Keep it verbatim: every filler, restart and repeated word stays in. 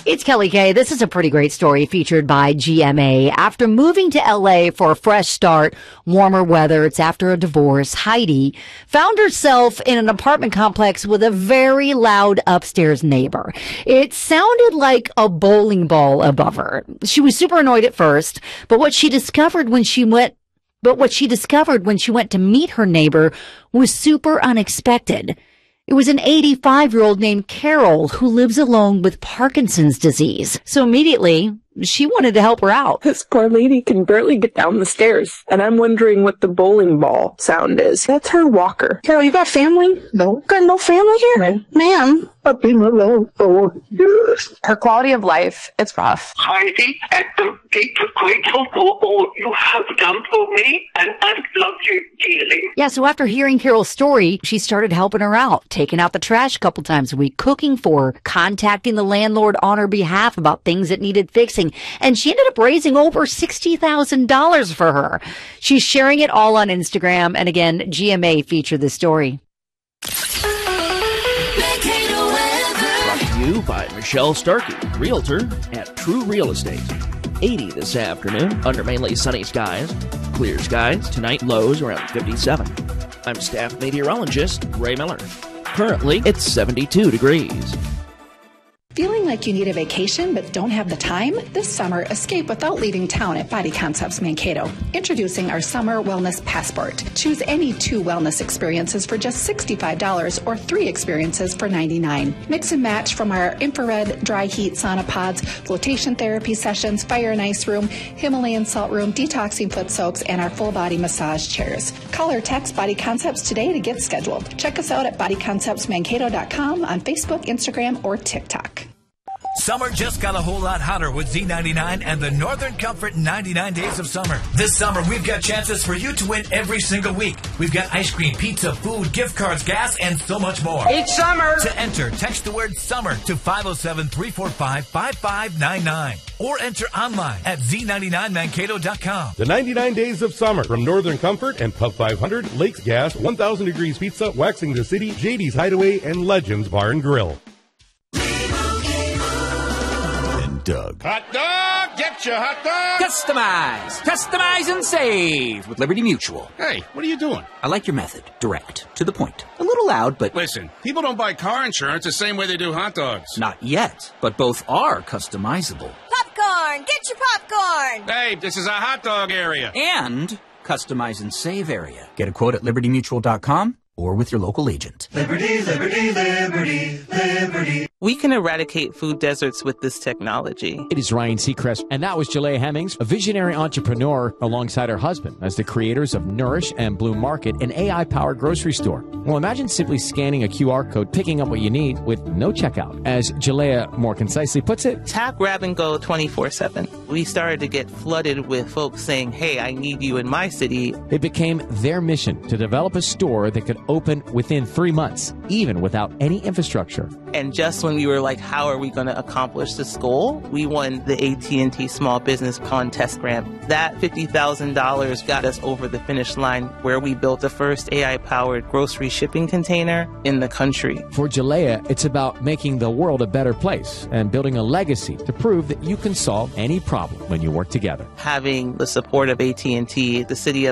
It's Kelly Kay. This is a pretty great story featured by G M A. After moving to L A for a fresh start, warmer weather, it's after a divorce, Heidi found herself in an apartment complex with a very loud upstairs neighbor. It sounded like a bowling ball above her. She was super annoyed at first, but what she discovered when she went But what she discovered when she went to meet her neighbor was super unexpected. It was an eighty-five-year-old named Carol who lives alone with Parkinson's disease. So immediately, she wanted to help her out. This poor lady can barely get down the stairs, and I'm wondering what the bowling ball sound is. That's her walker. Carol, you got family? No. Got no family here? No. Ma'am. I've been alone for years. Her quality of life, it's rough. Heidi, I'm deeply grateful for all you have done for me, and I love you dearly. Yeah, so after hearing Carol's story, she started helping her out, taking out the trash a couple times a week, cooking for her, contacting the landlord on her behalf about things that needed fixing. And she ended up raising over sixty thousand dollars for her. She's sharing it all on Instagram. And again, G M A featured this story. Brought to you by Michelle Starkey, Realtor at True Real Estate. eighty this afternoon under mainly sunny skies. Clear skies. Tonight, lows around fifty-seven. I'm staff meteorologist Ray Miller. Currently, it's seventy-two degrees. Feeling like you need a vacation but don't have the time? This summer, escape without leaving town at Body Concepts Mankato. Introducing our Summer Wellness Passport. Choose any two wellness experiences for just sixty-five dollars or three experiences for ninety-nine dollars. Mix and match from our infrared dry heat sauna pods, flotation therapy sessions, fire and ice room, Himalayan salt room, detoxing foot soaks, and our full body massage chairs. Call or text Body Concepts today to get scheduled. Check us out at body concepts mankato dot com on Facebook, Instagram, or TikTok. Summer just got a whole lot hotter with Z ninety-nine and the Northern Comfort ninety-nine Days of Summer. This summer, we've got chances for you to win every single week. We've got ice cream, pizza, food, gift cards, gas, and so much more. It's summer! To enter, text the word SUMMER to five oh seven, three four five, five five nine nine or enter online at z ninety-nine mankato dot com. The ninety-nine Days of Summer from Northern Comfort and Pub five hundred, Lakes Gas, one thousand Degrees Pizza, Waxing the City, J D's Hideaway, and Legends Bar and Grill. Doug. Hot dog! Get your hot dog! Customize! Customize and save with Liberty Mutual. Hey, what are you doing? I like your method. Direct. To the point. A little loud, but... Listen, people don't buy car insurance the same way they do hot dogs. Not yet, but both are customizable. Popcorn! Get your popcorn! Hey, this is a hot dog area. And customize and save area. Get a quote at liberty mutual dot com or with your local agent. Liberty, liberty, liberty, liberty. We can eradicate food deserts with this technology. It is Ryan Seacrest, and that was Jalea Hemmings, a visionary entrepreneur alongside her husband as the creators of Nourish and Blue Market, an A I-powered grocery store. Well, imagine simply scanning a Q R code, picking up what you need with no checkout. As Jalea more concisely puts it, tap, grab, and go twenty-four seven. We started to get flooded with folks saying, hey, I need you in my city. It became their mission to develop a store that could open within three months, even without any infrastructure. And just when we were like, how are we going to accomplish this goal? We won the A T and T Small Business Contest Grant. That fifty thousand dollars got us over the finish line where we built the first A I-powered grocery shipping container in the country. For Jalea, it's about making the world a better place and building a legacy to prove that you can solve any problem when you work together. Having the support of A T and T, the city of